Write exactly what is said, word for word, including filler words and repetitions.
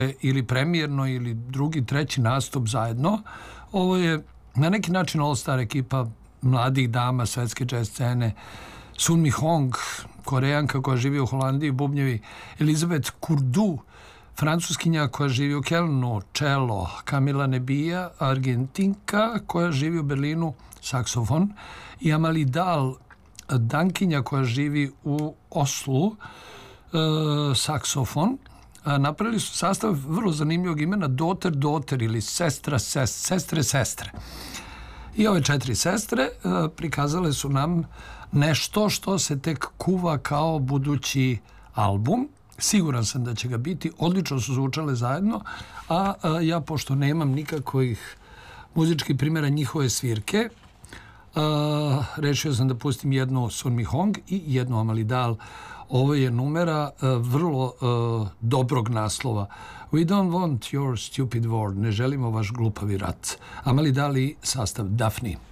ili premijerno ili drugi, treći nastup zajedno. Ovo je na neki način all-star ekipa mladih dama svetske jazz scene. Sun Mi Hong, Korejanka koja živi u Holandiji, bubnjevi. Elizabeth Kurdu, Francuskinja koja živi u Kelnu, čelo. Camila Nebija, Argentinka koja živi u Berlinu, saksofon. I Amalie Dahl, Dankinja koja živi u Oslu, saksofon. Napravili su sastav vrlo zanimljivog imena Daughter Daughter ili sestra sest, sestre sestre. I ove četiri sestre prikazale su nam nešto što se tek kuva kao budući album. Siguran sam da će ga biti. Odlično su zvučale zajedno, a ja, pošto nemam nikakvih muzičkih primjera njihove svirke, rešio sam da pustim jednu Sun Mi Hong i jednu Amalie Dahl. Ovo je numera vrlo dobrog naslova. We don't want your stupid war. Ne želimo vaš glupavi rat. Amalie Dahl i sastav Daphne.